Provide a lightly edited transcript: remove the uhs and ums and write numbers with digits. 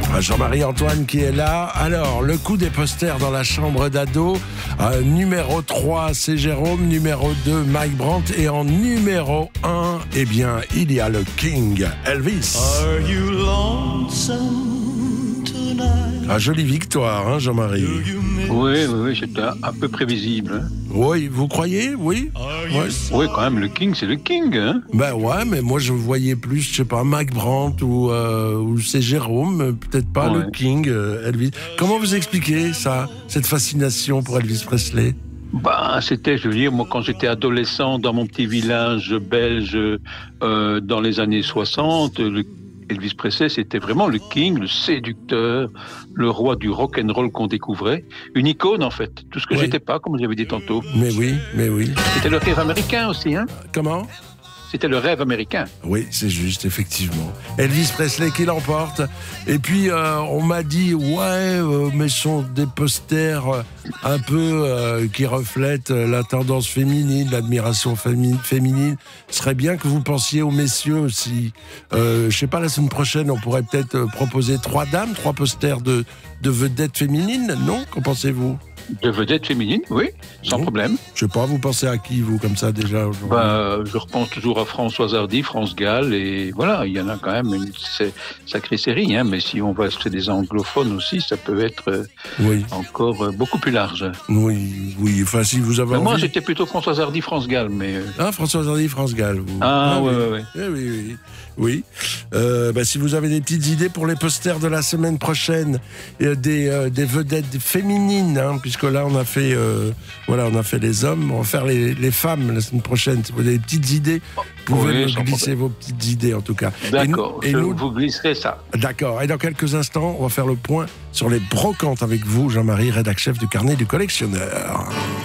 Jean-Marie Antoine qui est là. Alors, le coup des posters dans la chambre d'ado. Numéro 3, c'est Jérôme. Numéro 2, Mike Brandt. Et en numéro 1, eh bien, il y a le King, Elvis. Are you lonesome tonight? Jolie victoire, hein, Jean-Marie. Oui, c'était un peu prévisible. Hein. Oui, vous croyez? Oui. Ouais. Oui, quand même, le King, c'est le King. Hein. Ben ouais, mais moi je voyais plus, je sais pas, Mike Brandt ou c'est Jérôme, peut-être pas le King, Elvis. Comment vous expliquez ça, cette fascination pour Elvis Presley? C'était, je veux dire, moi quand j'étais adolescent dans mon petit village belge dans les années 60, Elvis Presley, c'était vraiment le King, le séducteur, le roi du rock'n'roll qu'on découvrait. Une icône, en fait. Tout ce que j'étais pas, comme j'avais dit tantôt. Mais oui. C'était le rêve américain aussi, hein? Comment? C'était le rêve américain. Oui, c'est juste, effectivement. Elvis Presley qui l'emporte. Et puis, on m'a dit, mais ce sont des posters un peu qui reflètent la tendance féminine, l'admiration féminine. Ce serait bien que vous pensiez aux messieurs aussi. Je sais pas, la semaine prochaine, on pourrait peut-être proposer 3 dames, 3 posters de vedettes féminines, non? Qu'en pensez-vous? De vedettes féminines, oui, sans problème. Je sais pas, vous pensez à qui, vous, comme ça, déjà aujourd'hui? Je repense toujours à Françoise Hardy, France Gall, et voilà, il y en a quand même une sacrée série, hein, mais si on va chez des anglophones aussi, ça peut être encore beaucoup plus large. Oui, enfin, si vous avez moi, j'étais plutôt Françoise Hardy, France Gall, mais... Françoise Hardy, France Gall, vous. Oui. Si vous avez des petites idées pour les posters de la semaine prochaine, des vedettes féminines, hein, puisque là on a fait les hommes, on va faire les femmes la semaine prochaine. Si vous avez des petites idées, vous pouvez me glisser vos petites idées en tout cas. D'accord, je vous glisserai ça. D'accord, et dans quelques instants, on va faire le point sur les brocantes avec vous, Jean-Marie, rédac chef du Carnet du collectionneur.